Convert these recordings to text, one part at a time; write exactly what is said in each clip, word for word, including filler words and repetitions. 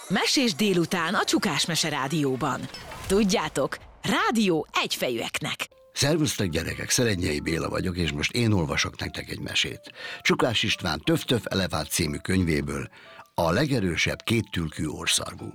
Mesés délután a Csukás Mese Rádióban. Tudjátok, rádió egyfejűeknek. Szervusztok gyerekek, Szerednyei Béla vagyok, és most én olvasok nektek egy mesét. Csukás István Töf-Töf Elefánt című könyvéből, a legerősebb kéttülkű orrszarvú.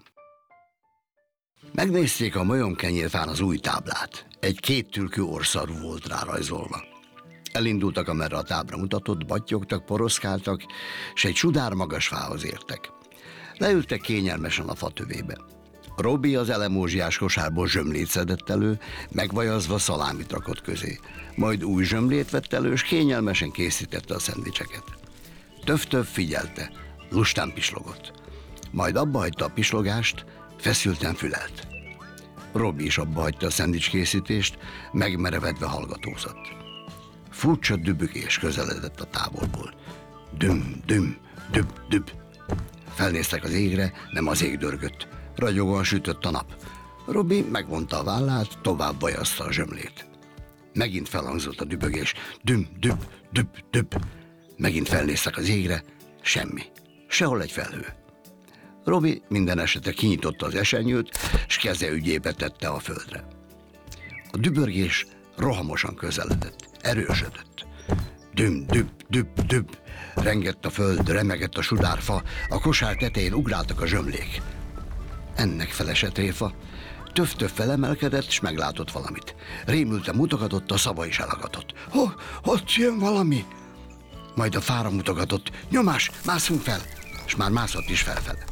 Megnézték a majomkenyérfán az új táblát. Egy kéttülkű orrszarvú volt rárajzolva. Elindultak, amerre a tábla mutatott, battyogtak, poroszkáltak, s egy sudár magas fához értek. Leültek kényelmesen a fatövébe. Robi az elemózsiás kosárból zsömlét szedett elő, megvajazva szalámit rakott közé. Majd új zsömlét vett elő, és kényelmesen készítette a szendvicseket. Töf-Töf figyelte, lustán pislogott. Majd abba hagyta a pislogást, feszülten fülelt. Robi is abba hagyta a szendvics készítést, megmerevedve hallgatózott. Furcsa dübögés közeledett a távolból. Düm, düm, düb, düb. Felnéztek az égre, nem az ég dörgött. Ragyogóan sütött a nap. Robi megvonta a vállát, tovább vajazta a zsömlét. Megint felhangzott a dübögés. Düm, düb, düb, düb. Megint felnéztek az égre, semmi. Sehol egy felhő. Robi minden esetre kinyitotta az esernyőt, s keze ügyébe tette a földre. A dübörgés rohamosan közeledett, erősödött. Düm, düb, düb, düb. Rengett a föld, remegett a sudárfa, a kosár tetején ugráltak a zsömlék. Ennek felese tréfa. Töf-Töf felemelkedett, s meglátott valamit. Rémülten mutogatott, a szava is elagatott. Ho, ott jön valami! Majd a fára mutogatott. Nyomás, mászunk fel! És már mászott is felfele.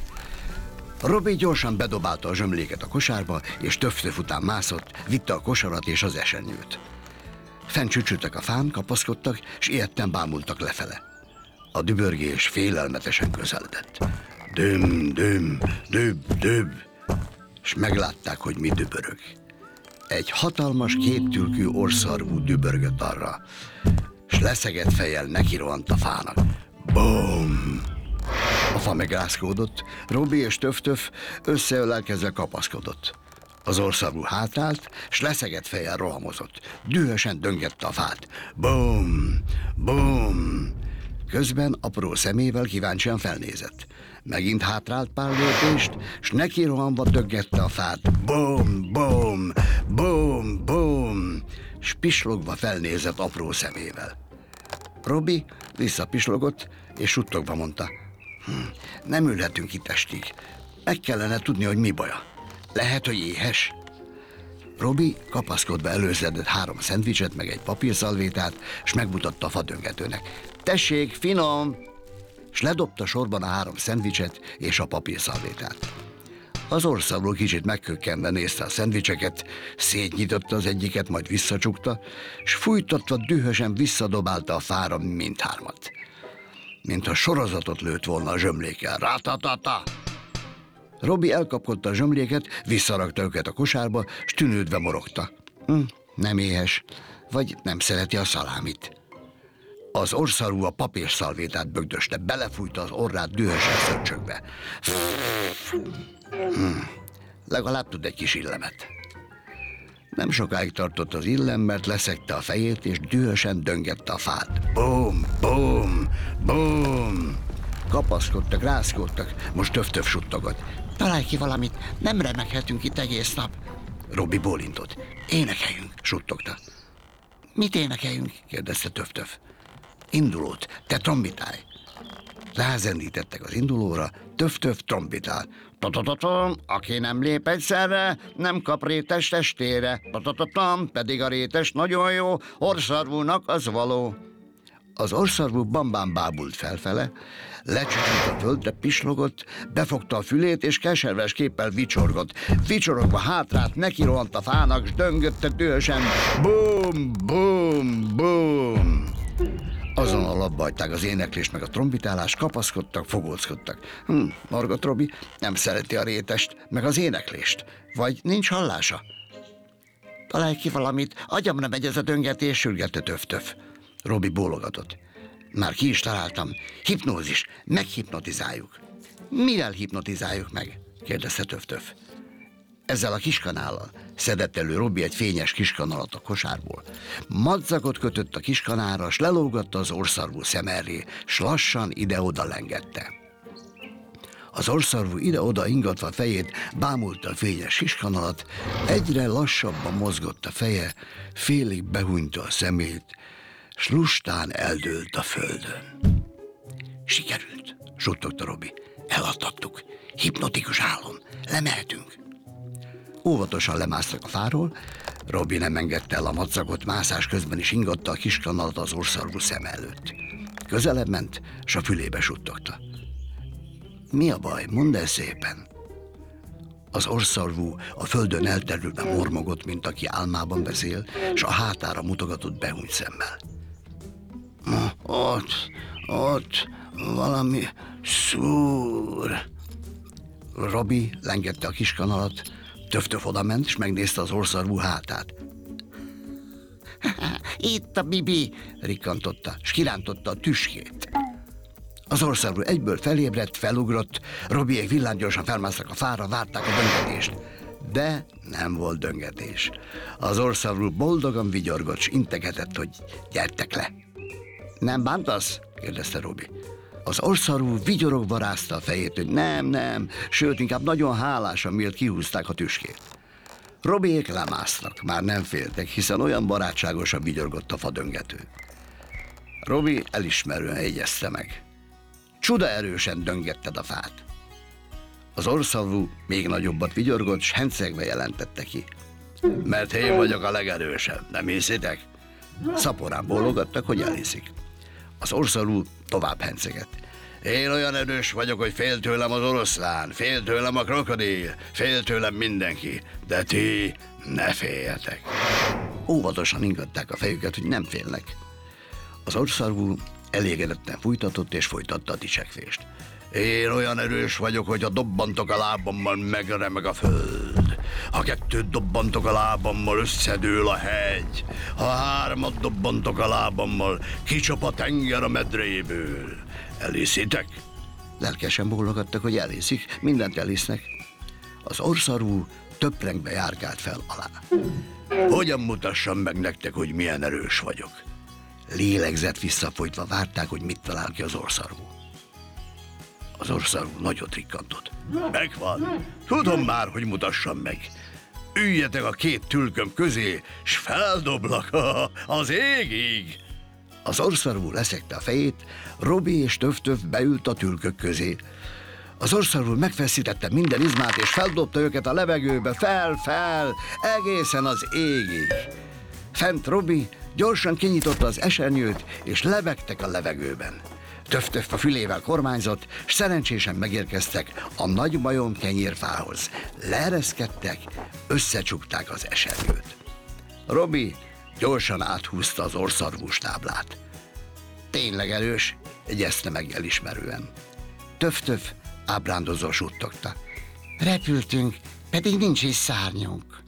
Robi gyorsan bedobálta a zsömléket a kosárba, és Töf-Töf után mászott, vitte a kosarat és az esernyőt. Fent csücsültek a fán, kapaszkodtak, s ijedten bámultak lefele. A dübörgés félelmetesen közeledett. Düm, düm, düb, düb, s meglátták, hogy mi dübörög. Egy hatalmas kéttülkű orrszarvú dübörgött arra, s leszegett fejjel nekirohant a fának. Bum! A fa megrázkódott, Robi és Töf-Töf összeölelkezve kapaszkodott. Az orrszarvú hátrált, s leszegett fejjel rohamozott. Dühösen döngette a fát. Bum! Bum! Közben apró szemével kíváncsian felnézett. Megint hátrált pár lépést, s neki rohanva döggette a fát. Bum, bum, bum, bum, s pislogva felnézett apró szemével. Robi visszapislogott, és suttogva mondta, hm, nem ülhetünk itt estig. Meg kellene tudni, hogy mi baja. Lehet, hogy éhes? Robi kapaszkodva előzedett három szendvicset, meg egy papírszalvétát, s megmutatta a fadöngetőnek. Tessék, finom! S ledobta sorban a három szendvicset és a papírszalvétát. Az orrszarvú kicsit megkökkenve nézte a szendvicseket, szétnyitotta az egyiket, majd visszacsukta, s fújtatva dühösen visszadobálta a fára mindhármat. Mintha sorozatot lőtt volna a zsömlékkel. Rátatata! Robi elkapkodta a zsömléket, visszarakta őket a kosárba, s tűnődve morogta. Hm, nem éhes, vagy nem szereti a szalámit. Az orrszarvú a papírszalvétát bögdöste, belefújta az orrát dühösen szörcsögbe. Hm, legalább tud egy kis illemet. Nem sokáig tartott az illem, mert leszegte a fejét, és dühösen döngette a fát. Bum, bum, bum! Kapaszkodtak, rázkodtak, most Töf-Töf suttogott. Találj ki valamit, nem remeghetünk itt egész nap. Robi bólintott. Énekeljünk, suttogta. Mit énekeljünk? Kérdezte Töf-Töf. Indulót, te trombitálj. Rázendítettek az indulóra, Töf-Töf trombitál. Tatatatam, aki nem lép egyszerre, nem kap rétes testére. Tatatatam, pedig a rétes nagyon jó, orrszarvúnak az való. Az orrszarvú bambán bábult felfele, lecsücsült a földre, pislogott, befogta a fülét, és keserves képpel vicsorgott. Vicsorogva hátrált, nekirohant a fának, s döngötte dühösen. Bum, bum, bum! Azonnal abba hagyták az éneklést meg a trombitálást, kapaszkodtak, fogóckodtak. Hm, morgott Robi, nem szereti a rétest, meg az éneklést. Vagy nincs hallása? Találj ki valamit, agyamra megy ez a döngetés, sürgette Töf-Töf. Robi bólogatott. Már ki is találtam. Hipnózis, meghipnotizáljuk. Mivel hipnotizáljuk meg? Kérdezte Töf-Töf. Ezzel a kiskanállal. Szedett elő Robi egy fényes kiskanalat a kosárból. Madzagot kötött a kiskanára, s lelógatta az orrszarvú szem elé, s lassan ide-oda lengette. Az orszarvú ide-oda ingatva fejét bámulta a fényes kiskanalat, egyre lassabban mozgott a feje, félig behúnyta a szemét, s lustán eldőlt a földön. Sikerült, suttogta Robi. Eladtattuk. Hipnotikus álom. Lemehetünk. Óvatosan lemásztak a fáról, Robi nem engedte el a madzagot, mászás közben is ingatta a kiskanalat az orszarvú szem előtt. Közelebb ment, s a fülébe suttogta. Mi a baj? Mondd el szépen. Az orszarvú a földön elterülve mormogott, mint aki álmában beszél, s a hátára mutogatott behúnyt szemmel. Ott, ott, valami szúr. Robi lengette a kiskanalat, Töf-Töf odament, és megnézte az orszarvú hátát. Itt a Bibi, rikkantotta, s kirántotta a tüskét. Az orszarvú egyből felébredt, felugrott, Robiék villámgyorsan felmásztak a fára, várták a döngetést. De nem volt döngetés. Az orszarvú boldogan vigyorgott, s integetett, hogy gyertek le. Nem bántasz? kérdezte Robi. Az orszarvú vigyorogva rázta a fejét, hogy nem, nem, sőt, inkább nagyon hálás, amiért kihúzták a tüskét. Robiék lemásztak, már nem féltek, hiszen olyan barátságosan vigyorgott a fadöngető. Robi elismerően jegyezte meg. Csuda erősen döngetted a fát. Az orszarvú még nagyobbat vigyorgott, s hencegve jelentette ki. Mert én vagyok a legerősebb, nem hiszitek? Szaporán bólogattak, hogy elhiszik. Az orszarvú tovább hencegett. Én olyan erős vagyok, hogy fél tőlem az oroszlán, fél tőlem a krokodil, fél tőlem mindenki, de ti ne féljetek. Óvatosan ingatták a fejüket, hogy nem félnek. Az orszarvú elégedetten fújtatott és folytatta a dicsekvést. Én olyan erős vagyok, hogy ha dobbantok a lábammal, megremeg a föld. Ha kettőt dobbantok a lábammal, összedől a hegy. Ha hármat dobbantok a lábammal, kicsap a tenger a medréből. Elhiszitek? Lelkesen bólogattak, hogy elhiszik, mindent elhisznek. Az orszarvú töprengve járkált fel alá. Hogyan mutassam meg nektek, hogy milyen erős vagyok? Lélegzett visszafolytva várták, hogy mit talál ki az orszarvú. Az orszarvú nagyot rikkantott. Megvan. Tudom már, hogy mutassam meg. Üljetek a két tülköm közé, s feldoblak az égig. Az orszarvú leszekte a fejét, Robi és Töf-Töf beült a tülkök közé. Az orszarvú megfeszítette minden izmát, és feldobta őket a levegőbe, fel, fel, egészen az égig. Fent Robi gyorsan kinyitotta az esernyőt, és lebegtek a levegőben. Töf-Töf a fülével kormányzott, s szerencsésen megérkeztek a nagy majom kenyérfához. Leereszkedtek, összecsukták az esernyőt. Robi gyorsan áthúzta az orszarvús táblát. Tényleg erős, jegyezte meg elismerően. Töf-Töf ábrándozva suttogta. Repültünk, pedig nincs is szárnyunk.